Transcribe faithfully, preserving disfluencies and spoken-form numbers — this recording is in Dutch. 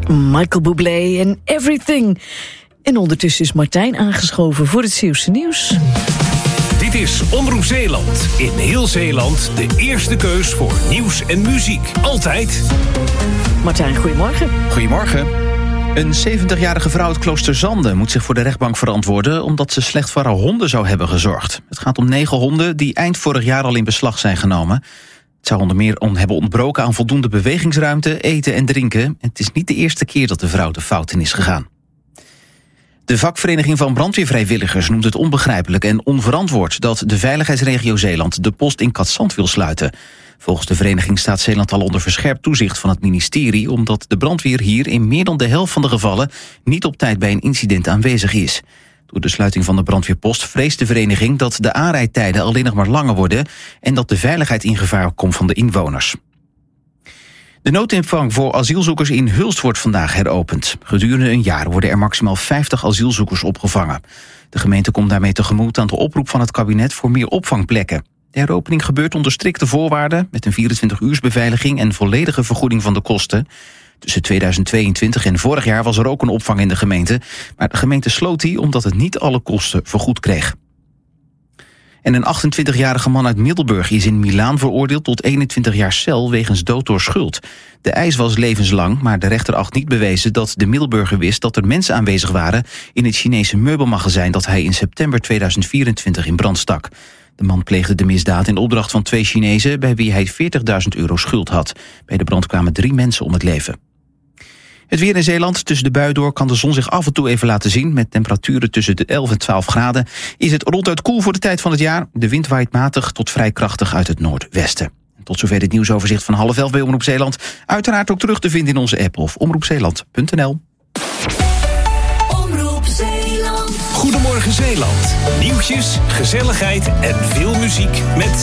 Michael Bublé en Everything. En ondertussen is Martijn aangeschoven voor het Zeeuwse nieuws. Dit is Omroep Zeeland. In heel Zeeland de eerste keus voor nieuws en muziek. Altijd. Martijn, goedemorgen. Goedemorgen. Een zeventigjarige vrouw uit Kloosterzande moet zich voor de rechtbank verantwoorden omdat ze slecht voor haar honden zou hebben gezorgd. Het gaat om negen honden die eind vorig jaar al in beslag zijn genomen. Het zou onder meer om hebben ontbroken aan voldoende bewegingsruimte, eten en drinken. En het is niet de eerste keer dat de vrouw de fout in is gegaan. De vakvereniging van brandweervrijwilligers noemt het onbegrijpelijk en onverantwoord dat de veiligheidsregio Zeeland de post in Katzand wil sluiten. Volgens de vereniging staat Zeeland al onder verscherpt toezicht van het ministerie, omdat de brandweer hier in meer dan de helft van de gevallen niet op tijd bij een incident aanwezig is. Door de sluiting van de brandweerpost vreest de vereniging dat de aanrijdtijden alleen nog maar langer worden en dat de veiligheid in gevaar komt van de inwoners. De noodinvang voor asielzoekers in Hulst wordt vandaag heropend. Gedurende een jaar worden er maximaal vijftig asielzoekers opgevangen. De gemeente komt daarmee tegemoet aan de oproep van het kabinet voor meer opvangplekken. De heropening gebeurt onder strikte voorwaarden, met een vierentwintig-uursbeveiliging en volledige vergoeding van de kosten. Tussen tweeduizend tweeëntwintig en vorig jaar was er ook een opvang in de gemeente, maar de gemeente sloot die omdat het niet alle kosten vergoed kreeg. En een achtentwintigjarige man uit Middelburg is in Milaan veroordeeld tot eenentwintig jaar cel wegens dood door schuld. De eis was levenslang, maar de rechter acht niet bewezen dat de Middelburger wist dat er mensen aanwezig waren in het Chinese meubelmagazijn dat hij in september tweeduizend vierentwintig in brand stak. De man pleegde de misdaad in opdracht van twee Chinezen bij wie hij veertigduizend euro schuld had. Bij de brand kwamen drie mensen om het leven. Het weer in Zeeland, tussen de buien door kan de zon zich af en toe even laten zien. Met temperaturen tussen de elf en twaalf graden is het ronduit koel voor de tijd van het jaar. De wind waait matig tot vrij krachtig uit het noordwesten. Tot zover dit nieuwsoverzicht van half elf bij Omroep Zeeland. Uiteraard ook terug te vinden in onze app of omroepzeeland punt n l. Omroep Zeeland. Goedemorgen Zeeland. Nieuwtjes, gezelligheid en veel muziek met